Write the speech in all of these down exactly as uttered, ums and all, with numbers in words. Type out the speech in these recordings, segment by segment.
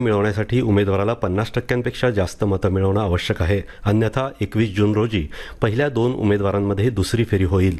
मिळवण्यासाठी उमेदवाराला पन्नास टक्क्यांपेक्षा जास्त मतं मिळवणं आवश्यक आहे, अन्यथा एकवीस जून रोजी पहिल्या दोन उमेदवारांमध्ये दुसरी फेरी होईल.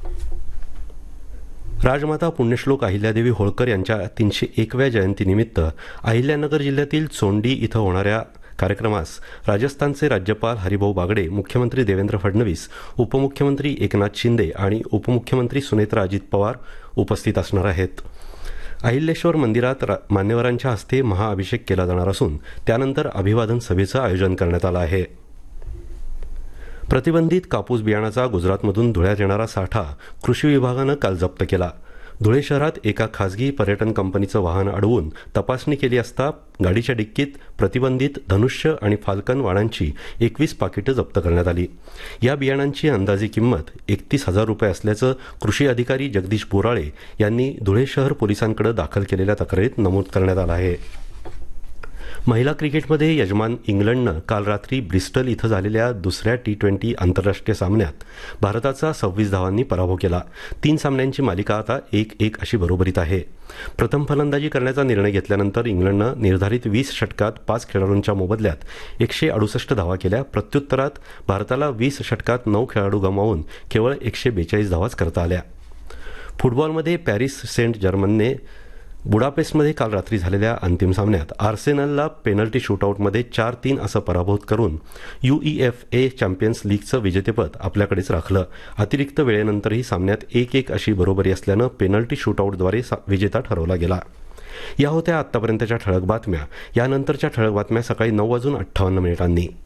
राजमाता पुण्यश्लोक अहिल्यादेवी होळकर यांच्या तीनशे एकव्या जयंतीनिमित्त अहिल्यानगर जिल्ह्यातील चोंडी इथं होणाऱ्या कार्यक्रमास राजस्थानचे राज्यपाल हरिभाऊ बागडे, मुख्यमंत्री देवेंद्र फडणवीस, उपमुख्यमंत्री एकनाथ शिंदे आणि उपमुख्यमंत्री सुनेत्रा अजित पवार उपस्थित असणार आहेत. अहिल्याश्वर मंदिरात मान्यवरांच्या हस्ते महाअभिषेक केला जाणार असून त्यानंतर अभिवादन सभेचं आयोजन करण्यात आलं आहे. प्रतिबंधित कापूस बियाणाचा गुजरातमधून धुळ्यात येणारा साठा कृषी विभागानं काल जप्त केला. धुळे शहरात एका खासगी पर्यटन कंपनीचं वाहन अडवून तपासणी केली असता गाडीच्या डिक्कीत प्रतिबंधित धनुष्य आणि फाल्कन वाणांची एकवीस पाकिटं जप्त करण्यात आली. या बियाणांची अंदाजे किंमत एकतीस हजार रुपये असल्याचं कृषी अधिकारी जगदीश बोराळे यांनी धुळे शहर पोलिसांकडे दाखल केलेल्या तक्रारीत नमूद करण्यात आलं आहे. महिला क्रिकेटमध्ये यजमान इंग्लंडनं काल रात्री ब्रिस्टल इथं झालेल्या दुसऱ्या टी ट्वेंटी आंतरराष्ट्रीय सामन्यात भारताचा सव्वीस धावांनी पराभव केला. तीन सामन्यांची मालिका आता एक एक अशी बरोबरीत आहे. प्रथम फलंदाजी करण्याचा निर्णय घेतल्यानंतर इंग्लंडनं निर्धारित वीस षटकात पाच खेळाडूंच्या मोबदल्यात एकशे अडुसष्ट धावा केल्या. प्रत्युत्तरात भारताला वीस षटकात नऊ खेळाडू गमावून केवळ एकशे बेचाळीस धावाच करता आल्या. फुटबॉलमध्ये पॅरिस सेंट जर्मनने बुडापेस्टमध्ये काल रात्री झालेल्या अंतिम सामन्यात आर्सेनलला पेनल्टी शूटआउटमध्ये चार तीन असं पराभूत करून यूईएफए चॅम्पियन्स लीगचं विजेतेपद आपल्याकडेच राखलं. अतिरिक्त वेळेनंतरही सामन्यात एक एक अशी बरोबरी असल्यानं पेनल्टी शूटआउटद्वारे विजेता ठरवला गेला. या होत्या आत्तापर्यंतच्या ठळक बातम्या. यानंतरच्या ठळक बातम्या सकाळी नऊ वाजून अठ्ठावन्न मिनिटांनी.